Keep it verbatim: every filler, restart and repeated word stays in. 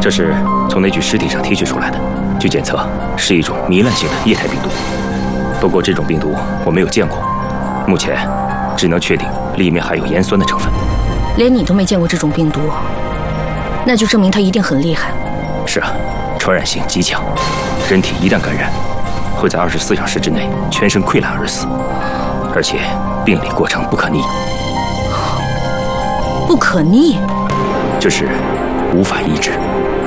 这是从那具尸体上提取出来的，据检测是一种糜烂性的液态病毒。不过这种病毒我没有见过，目前只能确定里面含有盐酸的成分。 连你都没见过这种病毒，那就证明它一定很厉害。 是啊，传染性极强，人体一旦感染，会在二十四小时之内全身溃烂而死，而且病理过程不可逆。 不可逆， 就是无法医治。